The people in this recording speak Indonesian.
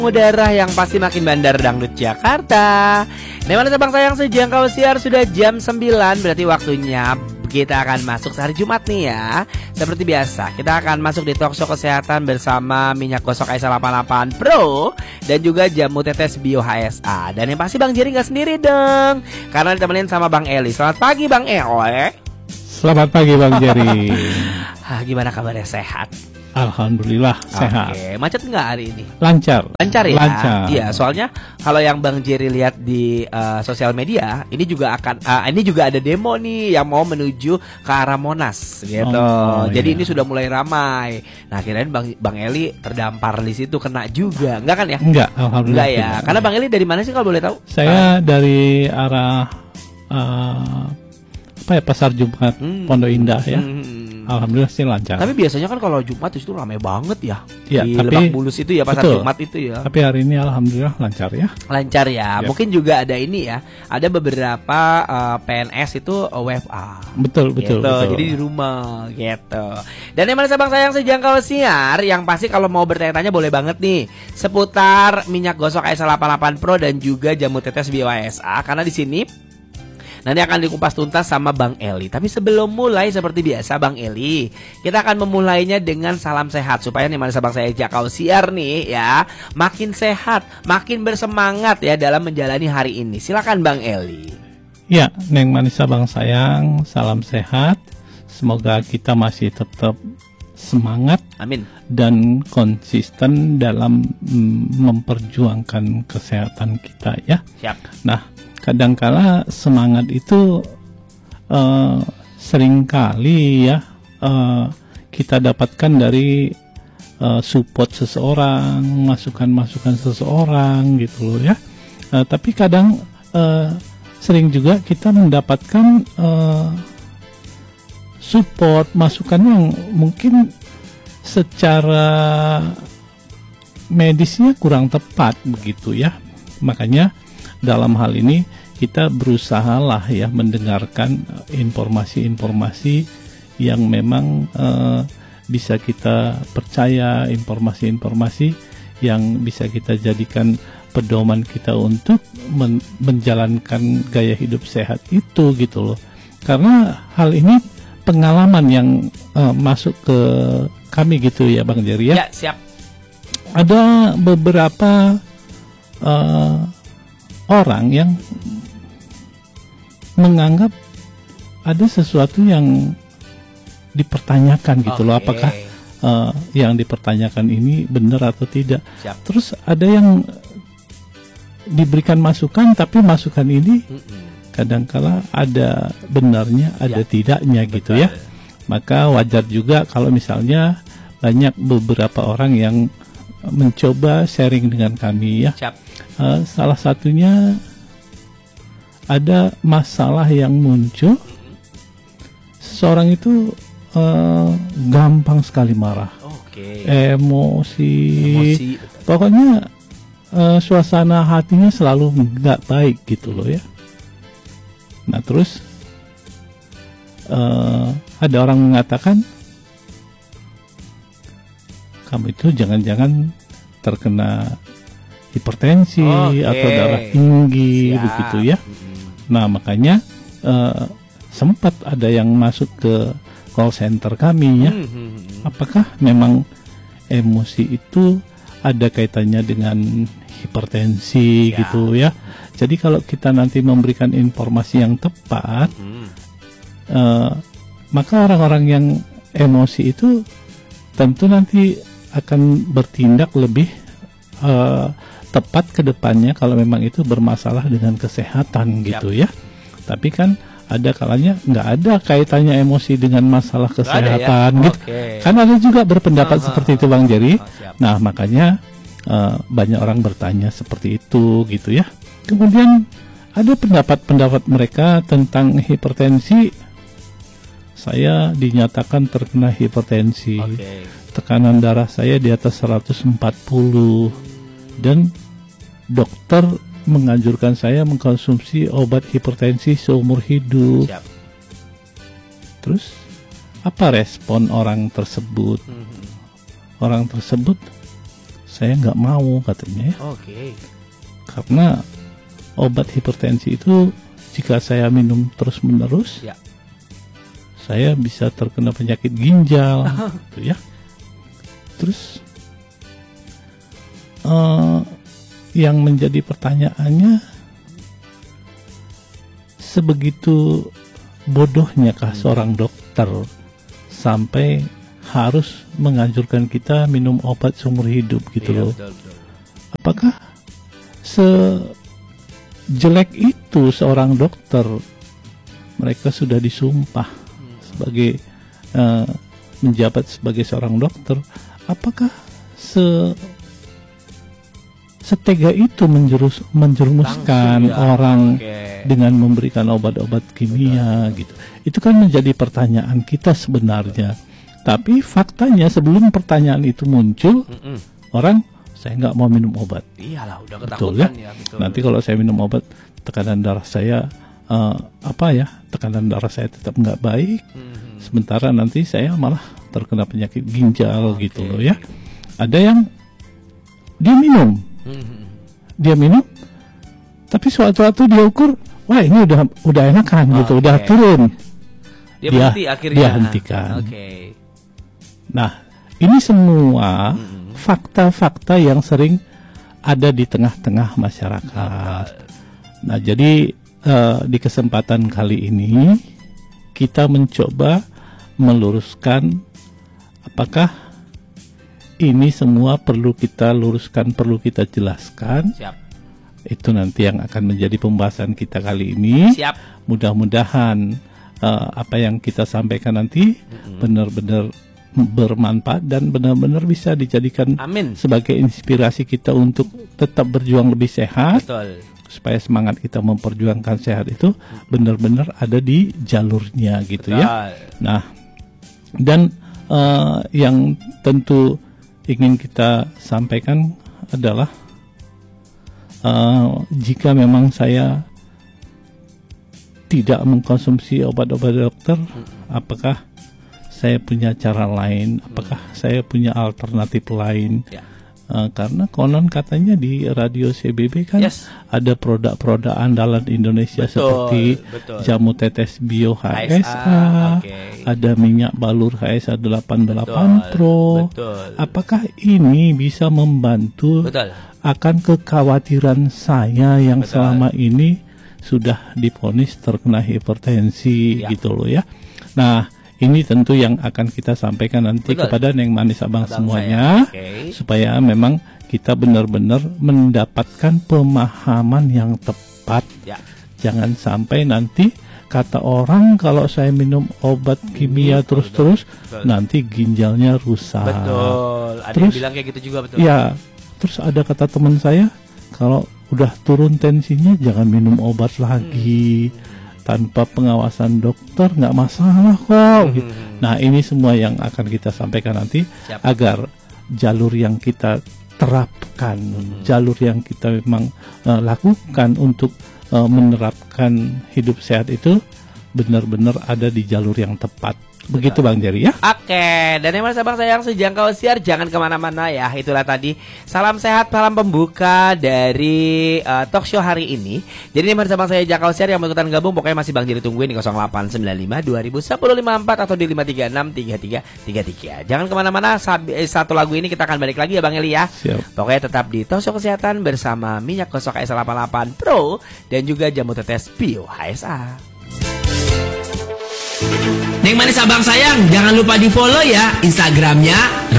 Udara yang pasti makin bandar dangdut Jakarta. Nemana Sabang sayang sejangkau siar sudah jam 9. Berarti waktunya kita akan masuk sehari Jumat nih ya. Seperti biasa kita akan masuk di talkshow kesehatan bersama minyak gosok Aisyah 88 Pro dan juga jamu tetes Bio HSA. Dan yang pasti Bang Jerry gak sendiri dong, karena ditemenin sama Bang Eli. Selamat pagi Bang Eoe. Selamat pagi Bang Jerry. Gimana kabarnya, sehat? Alhamdulillah sehat. Oke, macet nggak hari ini? Lancar. Lancar ya? Lancar. Iya, soalnya kalau yang Bang Jerry lihat di sosial media, ini juga ada demo nih yang mau menuju ke arah Monas gitu. Jadi ini sudah mulai ramai. Nah, kirain Bang Eli terdampar di situ, kena juga. Enggak kan ya? Enggak, alhamdulillah. Enggak ya. Karena Bang Eli dari mana sih kalau boleh tahu? Saya dari arah Pasar Jumat Pondok Indah ya. Alhamdulillah sih lancar. Tapi biasanya kan kalau Jumat itu ramai banget ya. Ya, di tapi, Lebak Bulus itu ya, Pasar Jumat itu ya. Tapi hari ini alhamdulillah lancar ya. Lancar ya. Yep. Mungkin juga ada ini ya. Ada beberapa PNS itu WFA. Betul. Jadi di rumah gitu. Dan yang mana Sabang sayang sejangkau siar, yang pasti kalau mau bertanya-tanya boleh banget nih seputar minyak gosok Aisyah 88 Pro dan juga jamu tetes Bio HSA, karena di sini nanti akan dikupas tuntas sama Bang Eli. Tapi sebelum mulai seperti biasa Bang Eli, kita akan memulainya dengan salam sehat supaya nih mana Sabang saya jakau siar nih ya, makin sehat, makin bersemangat ya dalam menjalani hari ini. Silakan Bang Eli. Ya, Neng Manis Sabang sayang, salam sehat. Semoga kita masih tetap semangat, amin, dan konsisten dalam memperjuangkan kesehatan kita ya. Siap. Nah, kadangkala semangat itu seringkali ya kita dapatkan dari support seseorang, masukan seseorang gitu loh ya. Tapi kadang sering juga kita mendapatkan support, masukan yang mungkin secara medisnya kurang tepat begitu ya. Makanya dalam hal ini kita berusahalah ya mendengarkan informasi-informasi yang memang bisa kita percaya, informasi-informasi yang bisa kita jadikan pedoman kita untuk menjalankan gaya hidup sehat itu gitu loh. Karena hal ini pengalaman yang masuk ke kami gitu ya Bang Jerry ya. Ya, siap. Ada beberapa orang yang menganggap ada sesuatu yang dipertanyakan gitu loh, apakah yang dipertanyakan ini benar atau tidak. Siap. Terus ada yang diberikan masukan, tapi masukan ini kadangkala ada benarnya, ada tidaknya gitu ya. Maka wajar juga kalau misalnya banyak beberapa orang yang mencoba sharing dengan kami ya. Salah satunya ada masalah yang muncul, seseorang itu gampang sekali marah, emosi. Pokoknya suasana hatinya selalu nggak baik gitu loh ya. Nah terus ada orang mengatakan, kamu itu jangan-jangan terkena hipertensi atau darah tinggi. Siap. Begitu ya. Nah makanya sempat ada yang masuk ke call center kami ya. Apakah memang emosi itu ada kaitannya dengan hipertensi gitu ya. Jadi kalau kita nanti memberikan informasi yang tepat, maka orang-orang yang emosi itu tentu nanti akan bertindak lebih tepat ke depannya kalau memang itu bermasalah dengan kesehatan gitu ya. Tapi kan ada kalanya nggak ada kaitannya emosi dengan masalah kesehatan gitu. Kan ada juga berpendapat seperti itu Bang Jerry. Nah makanya banyak orang bertanya seperti itu gitu ya. Kemudian ada pendapat-pendapat mereka tentang hipertensi. Saya dinyatakan terkena hipertensi. Tekanan darah saya di atas 140 dan dokter menganjurkan saya mengkonsumsi obat hipertensi seumur hidup. Siap. Terus apa respon orang tersebut? Orang tersebut saya nggak mau katanya ya. Oke. Karena obat hipertensi itu jika saya minum terus-menerus, Ya. saya bisa terkena penyakit ginjal, gitu ya. Terus yang menjadi pertanyaannya, sebegitu bodohnyakah seorang dokter sampai harus menganjurkan kita minum obat seumur hidup gitu loh? Betul, betul. Apakah sejelek itu seorang dokter? Mereka sudah disumpah sebagai menjabat sebagai seorang dokter. Apakah setega itu menjerumuskan Langsung, ya. orang Oke. dengan memberikan obat-obat kimia gitu? Itu kan menjadi pertanyaan kita sebenarnya. Tapi faktanya sebelum pertanyaan itu muncul, orang, saya nggak mau minum obat. Iyalah, udah Betul ketakutan ya? ya. Betul. Nanti kalau saya minum obat, tekanan darah saya tekanan darah saya tetap nggak baik. Sementara nanti saya malah terkena penyakit ginjal gitu loh ya. Ada yang dia minum, tapi suatu dia ukur, wah ini udah enakan gitu, udah turun. Dia berhenti akhirnya. Dia hentikan. Oke. Nah, ini semua fakta-fakta yang sering ada di tengah-tengah masyarakat. Nah, jadi di kesempatan kali ini kita mencoba meluruskan apakah ini semua perlu kita luruskan, perlu kita jelaskan. Siap. Itu nanti yang akan menjadi pembahasan kita kali ini. Siap. Mudah-mudahan apa yang kita sampaikan nanti benar-benar bermanfaat dan benar-benar bisa dijadikan Amin. sebagai inspirasi kita untuk tetap berjuang lebih sehat. Betul. Supaya semangat kita memperjuangkan sehat itu benar-benar ada di jalurnya gitu. Betul. Ya. Nah, dan yang tentu ingin kita sampaikan adalah jika memang saya tidak mengkonsumsi obat-obat dokter, apakah saya punya cara lain? Apakah saya punya alternatif lain? Ya. Karena konon katanya di radio CBB kan ada produk-produk andalan Indonesia seperti jamu tetes bio HSA, ada minyak balur HSA 88 Pro. Apakah ini bisa membantu akan kekhawatiran saya yang selama ini sudah divonis terkena hipertensi gitu loh ya. Nah, ini tentu yang akan kita sampaikan nanti kepada Neng Manis Abang semuanya, supaya memang kita benar-benar mendapatkan pemahaman yang tepat. Jangan sampai nanti kata orang kalau saya minum obat kimia terus-terus nanti ginjalnya rusak. Betul. Ada Terus, yang bilang kayak gitu juga betul. Ya, terus ada kata teman saya kalau udah turun tensinya jangan minum obat lagi. Tanpa pengawasan dokter nggak masalah kok. Nah, ini semua yang akan kita sampaikan nanti agar jalur yang kita terapkan, jalur yang kita memang lakukan untuk menerapkan hidup sehat itu benar-benar ada di jalur yang tepat. Begitu Bang Jerry ya. Oke, dan yang Bang sayang sejangkau siar jangan kemana-mana ya. Itulah tadi salam sehat, salam pembuka dari talk show hari ini. Jadi ini Bang saya jangkau siar yang mau ikutan gabung pokoknya masih Bang Jerry tungguin di 0895 201054 atau di 536 3333. Jangan kemana-mana, satu lagu ini kita akan balik lagi ya Bang Eli ya. Siap. Pokoknya tetap di talk show kesehatan bersama minyak gosok S88 Pro dan juga jamu tetes bio HSA. Neng Manis Abang sayang, jangan lupa di follow ya Instagramnya